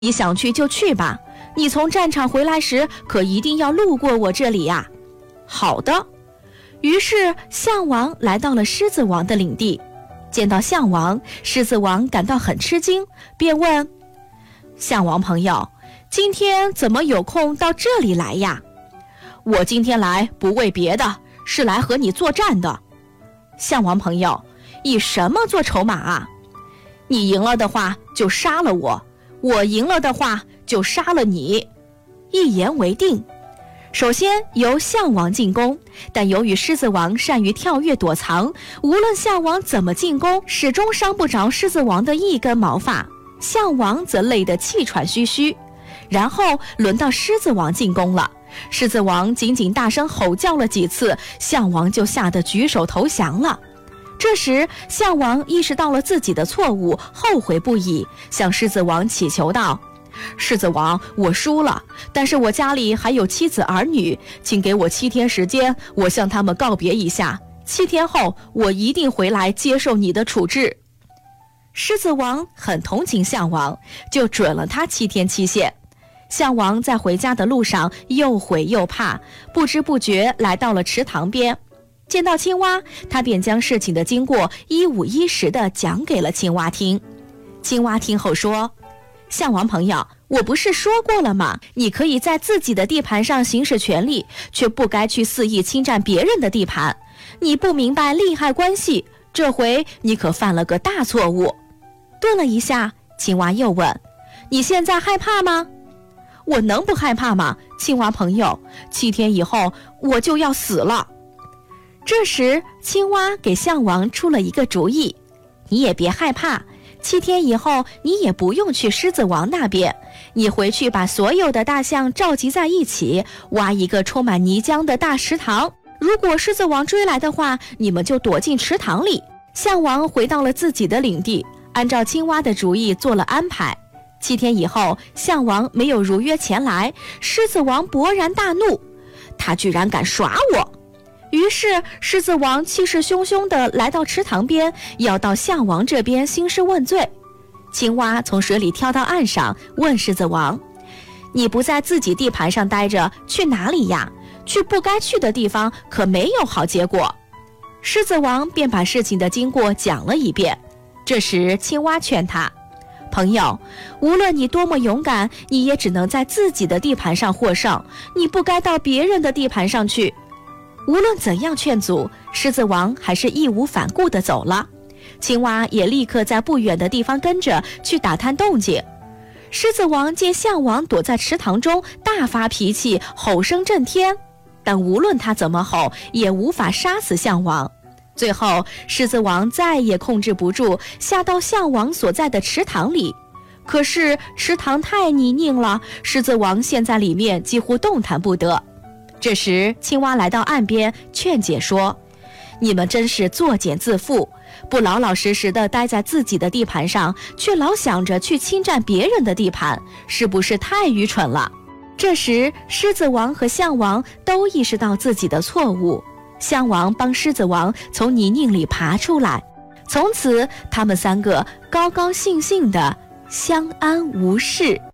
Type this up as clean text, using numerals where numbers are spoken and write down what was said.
你想去就去吧，你从战场回来时可一定要路过我这里呀。好的。于是象王来到了狮子王的领地，见到象王，狮子王感到很吃惊，便问：象王朋友，今天怎么有空到这里来呀？我今天来不为别的，是来和你作战的。象王朋友，以什么做筹码啊？你赢了的话就杀了我，我赢了的话就杀了你。一言为定。首先由象王进攻，但由于狮子王善于跳跃躲藏，无论象王怎么进攻，始终伤不着狮子王的一根毛发，象王则累得气喘吁吁。然后轮到狮子王进攻了，狮子王仅仅大声吼叫了几次，象王就吓得举手投降了。这时象王意识到了自己的错误，后悔不已，向狮子王祈求道：狮子王，我输了，但是我家里还有妻子儿女，请给我7天时间，我向他们告别一下，7天后我一定回来接受你的处置。狮子王很同情象王，就准了他7天期限。象王在回家的路上又悔又怕，不知不觉来到了池塘边，见到青蛙，他便将事情的经过一五一十地讲给了青蛙听。青蛙听后说：象王朋友，我不是说过了吗？你可以在自己的地盘上行使权利，却不该去肆意侵占别人的地盘。你不明白利害关系，这回你可犯了个大错误。顿了一下，青蛙又问：你现在害怕吗？我能不害怕吗？青蛙朋友，7天以后我就要死了。这时青蛙给象王出了一个主意：你也别害怕，7天以后你也不用去狮子王那边，你回去把所有的大象召集在一起，挖一个充满泥浆的大池塘，如果狮子王追来的话，你们就躲进池塘里。象王回到了自己的领地，按照青蛙的主意做了安排。7天以后，象王没有如约前来，狮子王勃然大怒，他居然敢耍我！于是狮子王气势汹汹地来到池塘边，要到象王这边兴师问罪。青蛙从水里跳到岸上，问狮子王：你不在自己地盘上待着，去哪里呀？去不该去的地方，可没有好结果。狮子王便把事情的经过讲了一遍。这时青蛙劝他：朋友，无论你多么勇敢，你也只能在自己的地盘上获胜，你不该到别人的地盘上去。无论怎样劝阻，狮子王还是义无反顾地走了。青蛙也立刻在不远的地方跟着去打探动静。狮子王见象王躲在池塘中，大发脾气，吼声震天，但无论他怎么吼，也无法杀死象王。最后狮子王再也控制不住，下到象王所在的池塘里。可是池塘太泥泞了，狮子王陷在里面几乎动弹不得。这时青蛙来到岸边，劝解说：你们真是作茧自缚，不老老实实地待在自己的地盘上，却老想着去侵占别人的地盘，是不是太愚蠢了？这时狮子王和象王都意识到自己的错误，象王帮狮子王从泥泞里爬出来，从此他们3个高高兴兴地相安无事。